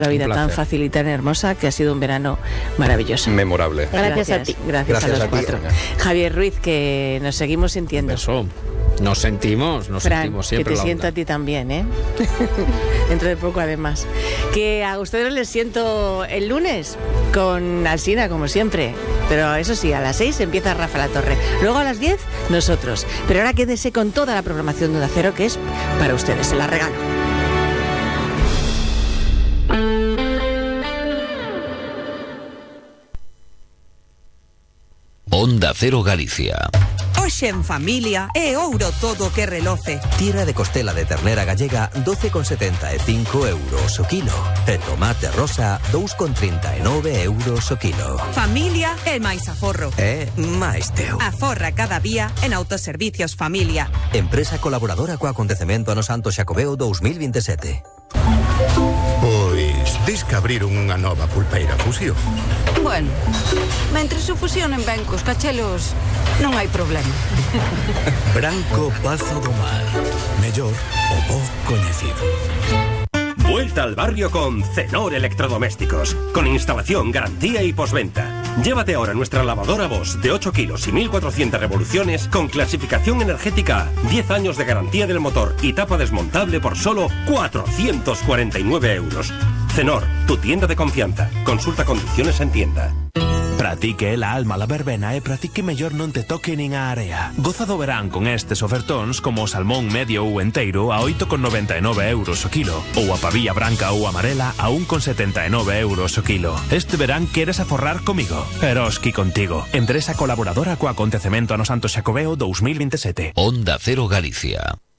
La vida tan fácil y tan hermosa, que ha sido un verano maravilloso. Memorable. Gracias a ti. Gracias a los cuatro. Javier Ruiz, que nos seguimos sintiendo. Eso. Nos sentimos siempre. Que te siento a ti también, ¿eh? Dentro de poco, además. Que a ustedes les siento el lunes con Alsina, como siempre. Pero eso sí, a las 6 empieza Rafa La Torre. Luego a las 10, nosotros. Pero ahora quédese con toda la programación de Onda Cero, que es para ustedes. Se la regalo. Onda Cero Galicia. Hoxe en familia é ouro todo que reloce. Tira de costela de ternera gallega 12,75 euros o kilo. E tomate rosa 2,39 euros o kilo. Familia é máis aforro. É máis teu. Aforra cada día en Autoservicios Familia. Empresa colaboradora co acontecemento no Santo Xacobeo 2027. Pois, dis que abriron unha nova pulpeira Fusión. Bueno, mentres se fusionen ben cos cachelos, non hai problema. Branco Pazo do Mar. Mellor o bo coñecido. Vuelta al barrio con Cenor Electrodomésticos, con instalación, garantía y postventa. Llévate ahora nuestra lavadora Bosch de 8 kilos y 1400 revoluciones con clasificación energética, 10 años de garantía del motor y tapa desmontable por solo 449 euros. Cenor, tu tienda de confianza. Consulta condiciones en tienda. Para ti que é a alma la verbena e para ti que mellor non te toque nin a area. Goza do verán con estes ofertóns como o salmón medio ou enteiro a 8,99 euros o kilo ou a pavía branca ou amarela a 1,79 euros o kilo. Este verán queres aforrar comigo? Eroski contigo. Empresa colaboradora co acontecemento no Santo Xacobeo 2027. Onda Cero Galicia.